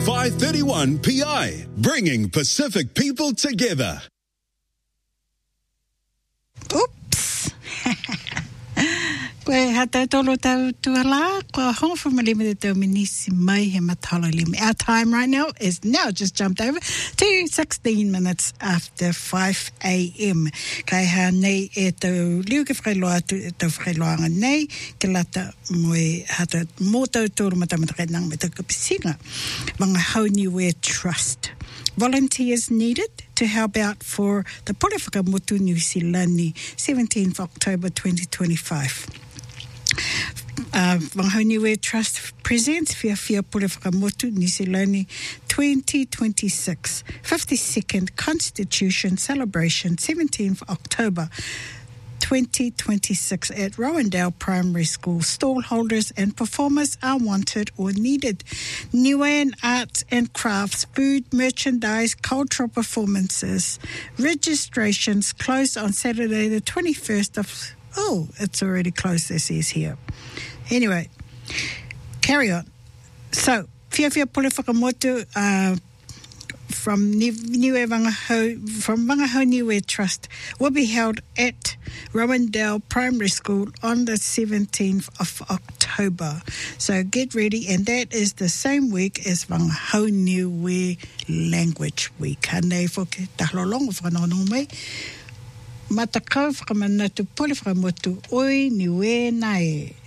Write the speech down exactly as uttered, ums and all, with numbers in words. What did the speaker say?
five thirty-one P I, bringing Pacific people together. Oops. Koe hata tolo tau tuala, koe hongo whamalima te tau minisi mai he matalo lima. Our time right now is now just jumped over to sixteen minutes after five a.m. Kai ha nei e tau liu ke whailoa tu e tau whailoanga nei, ke lata moe hata mō tau tōru matamata nang me tau kapisinga. Wanga Hauniwe Trust. Volunteers needed to help out for the Pole Whakamotu Niusilani, seventeenth of October twenty twenty-five. Uh, Wanghauniwe Trust presents Whiawhia Pole Whakamotu Niusilani twenty twenty-six, fifty-second Constitution Celebration, seventeenth of October twenty twenty-six at Rowendale Primary School. Stallholders and performers are wanted or needed. Niuean arts and crafts, food, merchandise, cultural performances. Registrations close on Saturday the twenty-first of... Oh, it's already closed, this is here. Anyway, carry on. So, Whiawhia Pole Whakamotu, uh, from Niue Wangahau, from Wangahau Niue Trust will be held at Rowendale Primary School on the seventeenth of October. So get ready, and that is the same week as Wangahau Niue Language Week. Hanei foke tahlolongo whanongo mai. Matakau whakamanatu Pole Whakamotu oi niue nae.